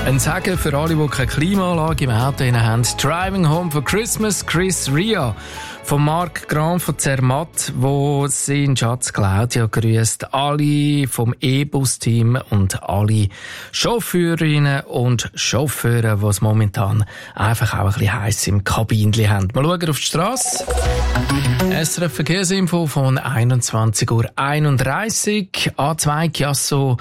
Ein Segen für alle, die keine Klimaanlage im Auto haben. Driving Home for Christmas, Chris Ria. Von Marc Gran von Zermatt, wo sein Schatz Claudia grüßt. Alle vom E-Bus-Team und alle Chauffeurinnen und Chauffeure, die es momentan einfach auch ein bisschen heiß im Kabinli haben. Mal schauen auf die Strasse. SRF Verkehrsinfo von 21:31 Uhr. A2 Chiasso